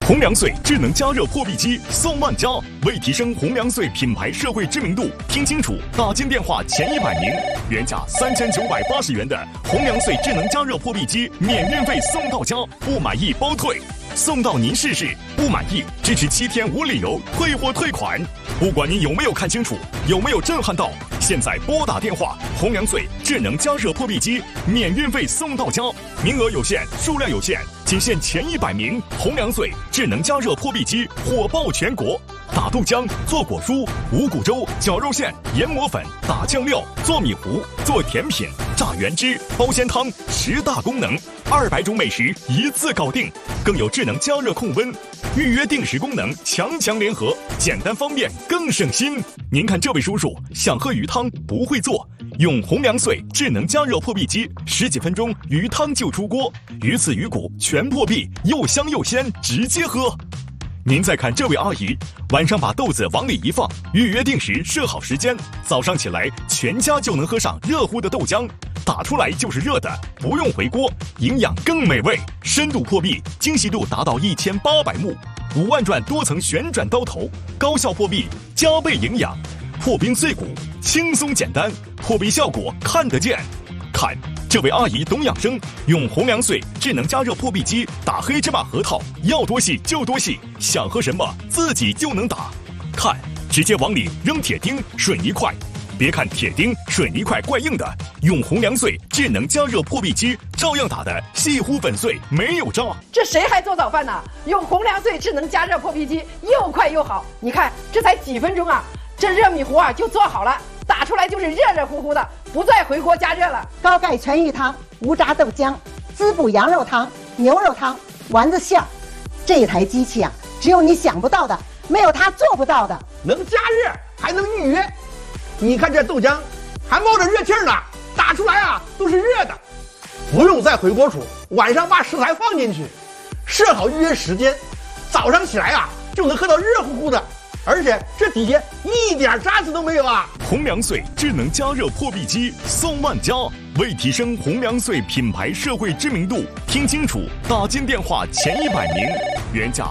红粮穗智能加热破壁机送万家，为提升红粮穗品牌社会知名度，听清楚，打进电话前100名，原价3980元的红粮穗智能加热破壁机免运费送到家，不满意包退，送到您试试，不满意支持7天无理由退货退款。不管您有没有看清楚，有没有震撼到，现在拨打电话，红粮穗智能加热破壁机免运费送到家，名额有限，数量有限，仅限前100名。红粮穗智能加热破壁机火爆全国，打豆浆、做果蔬、五谷粥、绞肉馅、研磨粉、打酱料、做米糊、做甜品、榨原汁、包鲜汤，10大功能，200种美食一次搞定，更有智能加热控温、预约定时功能，强强联合，简单方便更省心。您看这位叔叔想喝鱼汤不会做，用红粮穗智能加热破壁机，10几分钟鱼汤就出锅，鱼刺鱼骨全破壁，又香又鲜，直接喝。您再看这位阿姨，晚上把豆子往里一放，预约定时设好时间，早上起来全家就能喝上热乎的豆浆，打出来就是热的，不用回锅，营养更美味，深度破壁，精细度达到1800目，5万转多层旋转刀头，高效破壁，加倍营养，破冰碎骨，轻松简单，破壁效果看得见。看这位阿姨懂养生，用红粮穗智能加热破壁机打黑芝麻核桃，要多细就多细，想喝什么自己就能打。看，直接往里扔铁钉、水泥块，别看铁钉、水泥块怪硬的，用红粮穗智能加热破壁机照样打得细乎粉碎，没有渣。 这谁还做早饭呢？用红粮穗智能加热破壁机又快又好，你看这才几分钟啊，这热米糊啊就做好了，打出来就是热热乎乎的，不再回锅加热了。 高钙全鱼汤、无渣豆浆、滋补羊肉汤、牛肉汤、丸子馅儿，这台机器啊，只有你想不到的，没有它做不到的。 能加热还能预约，你看这豆浆还冒着热气呢，打出来啊都是热的，不用再回锅煮，晚上把食材放进去，设好预约时间，早上起来啊就能喝到热乎乎的，而且这底下一点渣子都没有啊！ 红粮穗智能加热破壁机送万家，为提升红粮穗品牌社会知名度，听清楚，打进电话前100名，原价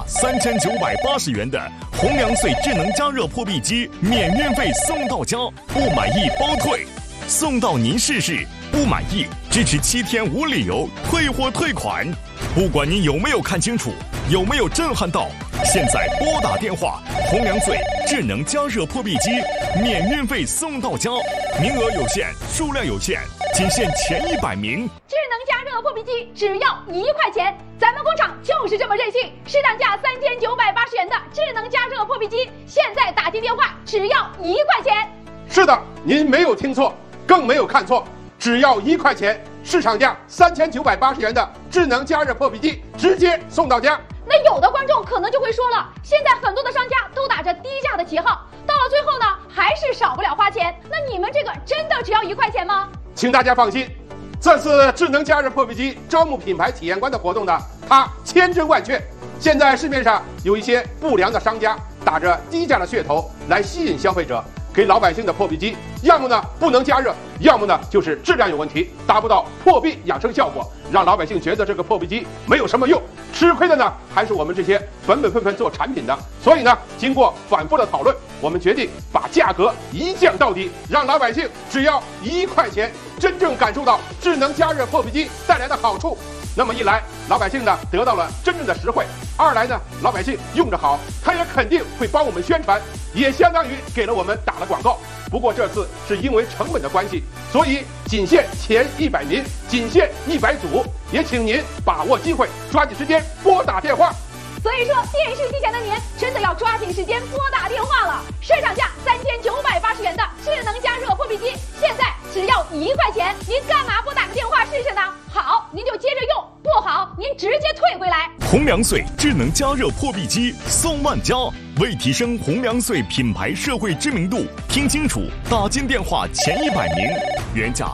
3980元的红粮穗智能加热破壁机免运费送到家，不满意包退，送到您试试，不满意支持7天无理由退货退款。不管您有没有看清楚，有没有震撼到，现在拨打电话，红粮穗智能加热破壁机免运费送到家，名额有限，数量有限，仅限前100名。 智能加热破壁机只要1块钱，咱们工厂就是这么任性，市场价3980元的智能加热破壁机，现在打进电话只要1块钱。 是的，您没有听错，更没有看错，只要1块钱，市场价3980元的智能加热破壁机直接送到家。 那有的观众可能就会说了，现在很多的商家都打着低价的旗号，到了最后呢，还是少不了花钱。那你们这个真的只要1块钱吗？ 请大家放心，这次智能加热破壁机招募品牌体验官的活动呢，它千真万确。现在市面上有一些不良的商家打着低价的噱头来吸引消费者，给老百姓的破壁机，要么呢不能加热，要么呢就是质量有问题，达不到破壁养生效果，让老百姓觉得这个破壁机没有什么用。吃亏的呢还是我们这些本分做产品的。所以呢，经过反复的讨论，我们决定把价格一降到底，让老百姓只要1块钱，真正感受到智能加热破壁机带来的好处。那么一来，老百姓呢得到了真正的实惠；二来呢，老百姓用着好，他也肯定会帮我们宣传，也相当于给了我们打了广告。不过这次是因为成本的关系，所以仅限前100名，仅限100组，也请您把握机会，抓紧时间拨打电话。 所以说，电视机前的您真的要抓紧时间拨打电话了。市场价3980元的智能加热破壁机，现在只要1块钱，您干嘛不打个电话试试呢？好，您就接着用；不好，您直接退回来。 红粮穗智能加热破壁机送万家，为提升红粮穗品牌社会知名度，听清楚，打进电话前100名，原价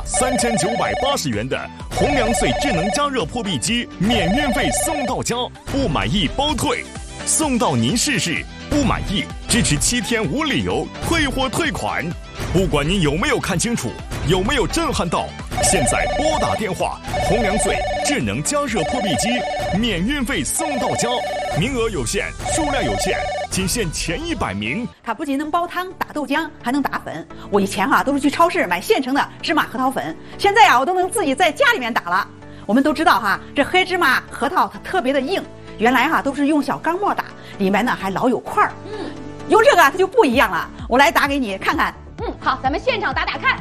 3980元的红粮穗智能加热破壁机免运费送到家，不满意包退，送到您试试，不满意支持7天无理由退货退款。不管您有没有看清楚，有没有震撼到， 现在拨打电话，红粮穗智能加热破壁机免运费送到家，名额有限，数量有限，仅限前100名。 它不仅能煲汤、打豆浆，还能打粉。我以前都是去超市买现成的芝麻核桃粉，现在我都能自己在家里面打了。我们都知道这黑芝麻核桃它特别的硬，原来都是用小钢沫打，里面呢还老有块儿。用这个它就不一样了，我来打给你看看。 好，咱们现场打打看。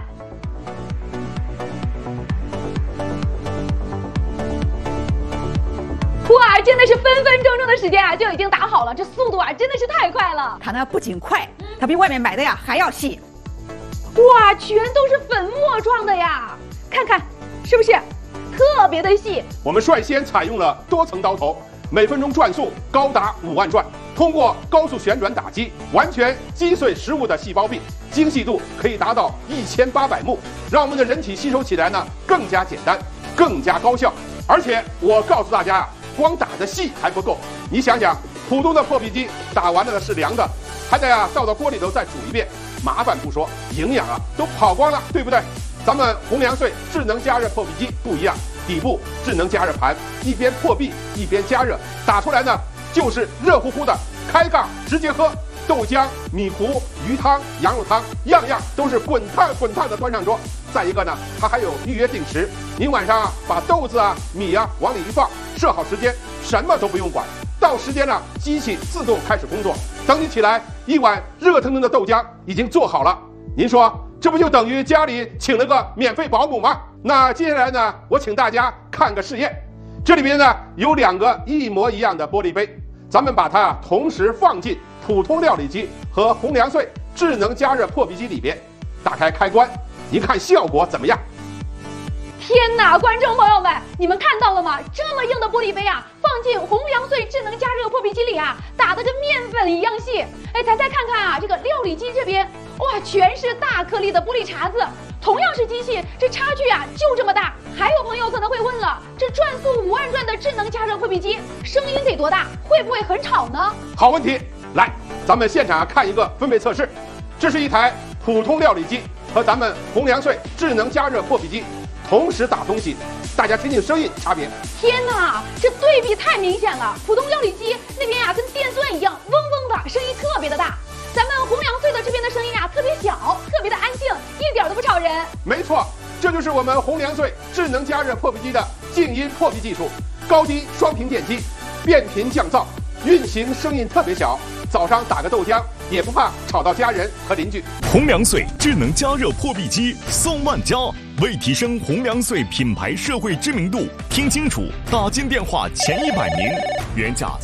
哇，真的是分分钟钟的时间就已经打好了，这速度真的是太快了。 它呢不仅快，它比外面买的还要细。 哇，全都是粉末状的呀，看看是不是特别的细？ 我们率先采用了多层刀头，每分钟转速高达5万转，通过高速旋转打击，完全击碎食物的细胞壁，精细度可以达到1800目，让我们的人体吸收起来呢更加简单，更加高效。而且我告诉大家光打的细还不够，你想想，普通的破壁机打完了是凉的，还得倒到锅里头再煮一遍，麻烦不说，营养都跑光了，对不对？咱们红粮穗智能加热破壁机不一样，底部智能加热盘，一边破壁一边加热，打出来呢就是热乎乎的，开盖直接喝，豆浆、米糊、鱼汤、羊肉汤，样样都是滚烫滚烫的端上桌。再一个呢，它还有预约定时，您晚上把豆子米往里一放，设好时间，什么都不用管，到时间了，机器自动开始工作。等你起来，一碗热腾腾的豆浆已经做好了。您说这不就等于家里请了个免费保姆吗？那接下来呢，我请大家看个试验。这里面呢有2个一模一样的玻璃杯，咱们把它同时放进普通料理机和红粮穗智能加热破壁机里边，打开开关，您看效果怎么样？ 天哪，观众朋友们，你们看到了吗？这么硬的玻璃杯放进红粮穗智能加热破壁机里打得跟面粉一样细。咱再看看这个料理机这边，哇，全是大颗粒的玻璃碴子，同样是机器，这差距就这么大。还有朋友可能会问了，这转速5万转的智能加热破壁机，声音得多大？会不会很吵呢？ 好问题，来，咱们现场看一个分贝测试。这是一台普通料理机和咱们红粮穗智能加热破壁机同时打东西，大家听听声音差别。 天哪，这对比太明显了！普通料理机那边跟电钻一样，嗡嗡的，声音特别的大。咱们红粮穗的这边的声音特别小，特别的安静，一点都不吵人。没错， 这就是我们红粮穗智能加热破壁机的静音破壁技术，高低双频电机，变频降噪，运行声音特别小，早上打个豆浆也不怕吵到家人和邻居。 红粮穗智能加热破壁机送万家，为提升红粮穗品牌社会知名度，听清楚，打进电话前100名，原价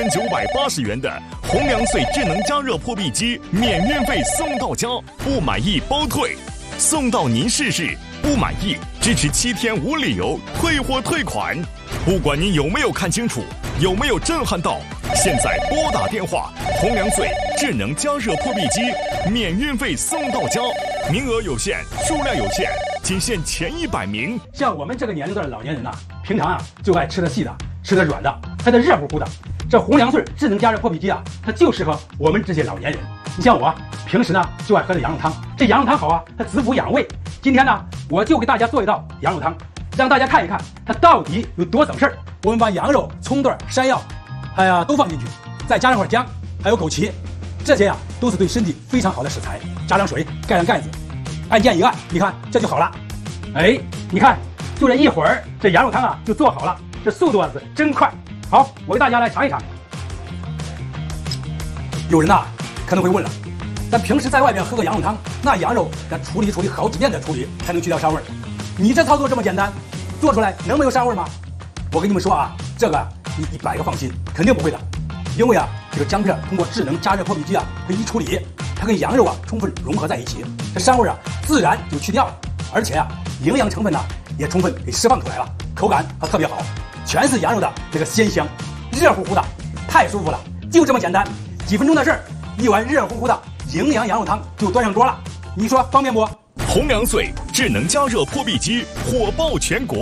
3980元的红粮穗智能加热破壁机免运费送到家，不满意包退，送到您试试，不满意支持7天无理由退货退款。不管您有没有看清楚，有没有震撼到，现在拨打电话，红粮穗智能加热破壁机免运费送到家，名额有限，数量有限，仅限前100名。 像我们这个年龄段的老年人平常就爱吃的细的，吃的软的，还得热乎乎的。这红粮穗智能加热破壁机它就适合我们这些老年人。你像我平时就爱喝这羊肉汤，这羊肉汤好它滋补养胃。今天我就给大家做一道羊肉汤，让大家看一看它到底有多省事儿。我们把羊肉、葱段、山药都放进去，再加上块姜，还有枸杞，这些都是对身体非常好的食材。加上水，盖上盖子，按键一按，你看这就好了。你看就这一会儿，这羊肉汤就做好了，这速度是真快。好，我给大家来尝一尝。有人可能会问了，咱平时在外面喝个羊肉汤，那羊肉咱处理好几遍的处理才能去掉膻味儿。你这操作这么简单，做出来能没有膻味吗？我跟你们说这个你100个放心，肯定不会的。因为这个姜片通过智能加热破壁机它一处理，它跟羊肉充分融合在一起，这膻味自然就去掉了，而且营养成分也充分给释放出来了，口感特别好，全是羊肉的这个鲜香，热乎乎的，太舒服了。就这么简单，几分钟的事儿，一碗热乎乎的营养羊肉汤就端上桌了，你说方便不？ 红粮穗智能加热破壁机火爆全国，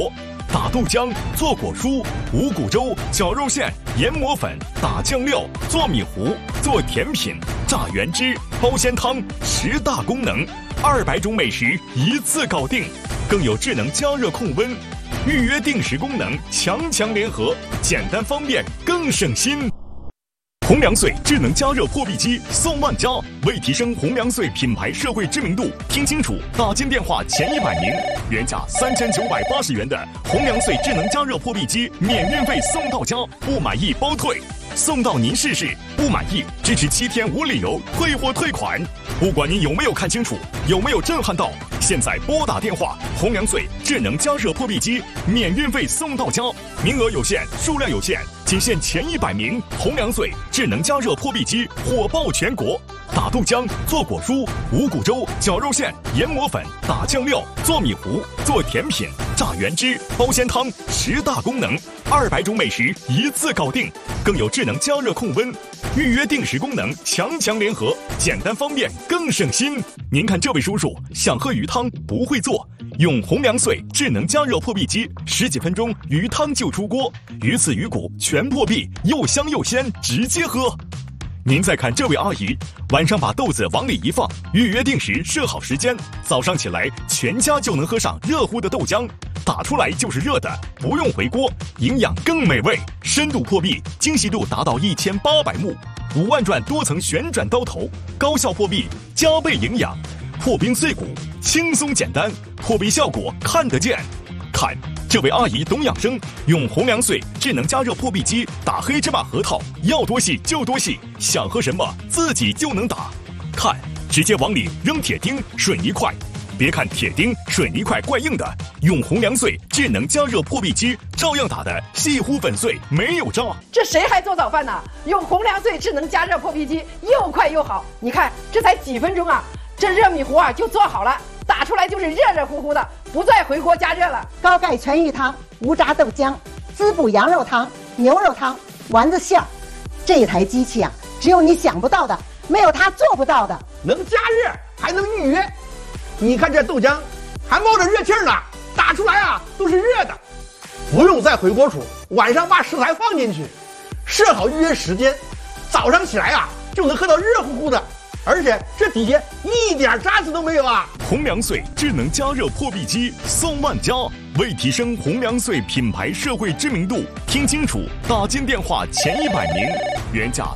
打豆浆、做果蔬，五谷粥、绞肉馅、研磨粉、打酱料、做米糊、做甜品、榨原汁、包鲜汤，10大功能，200种美食一次搞定，更有智能加热控温、预约定时功能，强联合，简单方便更省心。红粮穗智能加热破壁机送万家，为提升红粮穗品牌社会知名度，听清楚，打进电话前100名，原价3980元的红粮穗智能加热破壁机免运费送到家，不满意包退，送到您试试，不满意支持7天无理由退货退款。不管您有没有看清楚，有没有震撼到，现在拨打电话，红粮穗智能加热破壁机免运费送到家，名额有限，数量有限，仅限前100名。红粮穗智能加热破壁机火爆全国，打豆浆、做果蔬、五谷粥、绞肉馅、研磨粉、打酱料、做米糊、做甜品、榨原汁、包鲜汤，10大功能，200种美食一次搞定，更有智能加热控温、预约定时功能，强联合，简单方便更省心。您看这位叔叔想喝鱼汤不会做，用红粮穗智能加热破壁机，10几分钟鱼汤就出锅，鱼刺鱼骨全破壁，又香又鲜，直接喝。您再看这位阿姨，晚上把豆子往里一放，预约定时设好时间，早上起来全家就能喝上热乎的豆浆，打出来就是热的，不用回锅，营养更美味，深度破壁，精细度达到1800目，5万转多层旋转刀头，高效破壁，加倍营养，破冰碎骨，轻松简单，破壁效果看得见。看这位阿姨懂养生，用红粮穗智能加热破壁机打黑芝麻核桃，要多细就多细，想喝什么自己就能打。看，直接往里扔铁钉、水泥块，别看铁钉、水泥块怪硬的，用红粮穗智能加热破壁机照样打得细乎粉碎，没有渣。 这谁还做早饭呢？用红粮穗智能加热破壁机又快又好，你看这才几分钟啊，这热米糊啊就做好了，打出来就是热乎乎的，不再回锅加热了。 高钙全鱼汤、无渣豆浆、滋补羊肉汤、牛肉汤、丸子馅儿，这台机器啊，只有你想不到的，没有它做不到的。 能加热还能预约，你看这豆浆还冒着热气呢，打出来啊都是热的，不用再回锅煮，晚上把食材放进去，设好预约时间，早上起来啊就能喝到热乎乎的，而且这底下一点渣子都没有啊！ 红粮穗智能加热破壁机送万家，为提升红粮穗品牌社会知名度，听清楚，打进电话前100名，原价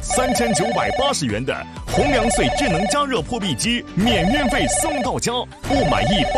3980元的红粮穗智能加热破壁机免运费送到家，不满意包